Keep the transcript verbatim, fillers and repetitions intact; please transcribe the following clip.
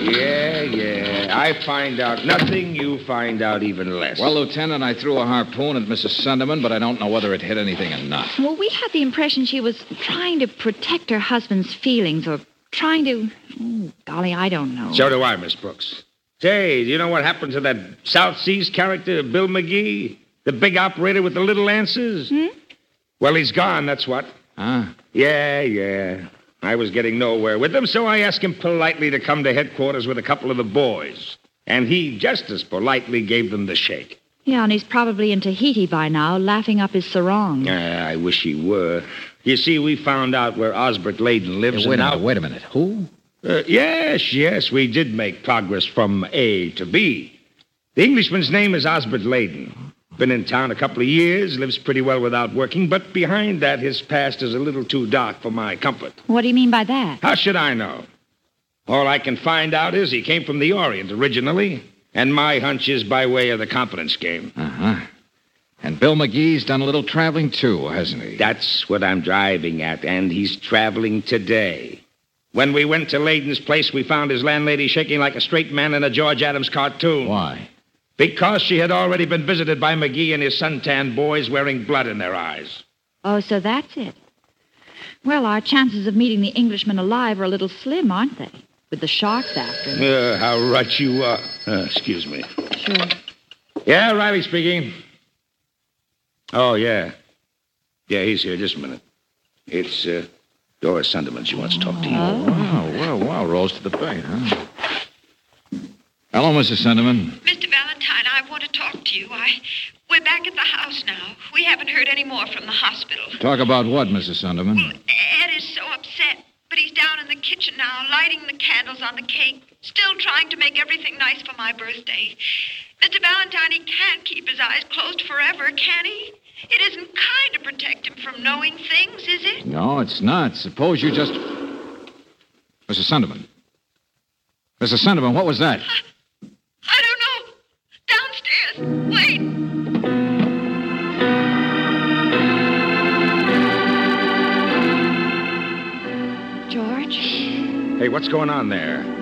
Yeah, yeah. I find out nothing, you find out even less. Well, Lieutenant, I threw a harpoon at Missus Sunderman, but I don't know whether it hit anything or not. Well, we had the impression she was trying to protect her husband's feelings or trying to... Oh, golly, I don't know. So do I, Miss Brooks. Say, do you know what happened to that South Seas character, Bill McGee? The big operator with the little answers? Hmm? Well, he's gone, that's what. Huh? Yeah, yeah. I was getting nowhere with him, so I asked him politely to come to headquarters with a couple of the boys. And he just as politely gave them the shake. Yeah, and he's probably in Tahiti by now, laughing up his sarong. Uh, I wish he were. You see, we found out where Osbert Layden lives. Hey, wait and a now... minute, wait a minute. Who? Uh, yes, yes, we did make progress from A to B. The Englishman's name is Osbert Layden. Been in town a couple of years, lives pretty well without working, but behind that, his past is a little too dark for my comfort. What do you mean by that? How should I know? All I can find out is he came from the Orient originally, and my hunch is by way of the confidence game. Uh-huh. And Bill McGee's done a little traveling, too, hasn't he? That's what I'm driving at, and he's traveling today. When we went to Layden's place, we found his landlady shaking like a straight man in a George Adams cartoon. Why? Because she had already been visited by McGee and his suntan boys wearing blood in their eyes. Oh, so that's it. Well, our chances of meeting the Englishman alive are a little slim, aren't they? With the sharks after him. Uh, how right you are. Uh, excuse me. Sure. Yeah, Riley speaking. Oh, yeah. Yeah, he's here. Just a minute. It's uh, Doris Sunderman. She wants to talk to you. Oh, wow, wow, wow. Rose to the bait, huh? Hello, Missus Sunderman. Mister Valentine, I want to talk to you. I... We're back at the house now. We haven't heard any more from the hospital. Talk about what, Missus Sunderman? Well, Ed is so upset, but he's down in the kitchen now, lighting the candles on the cake, still trying to make everything nice for my birthday. Mister Valentine, he can't keep his eyes closed forever, can he? It isn't kind to protect him from knowing things, is it? No, it's not. Suppose you just... Missus Sunderman. Missus Sunderman, what was that? I, I don't know. Downstairs. Wait. George? Hey, what's going on there?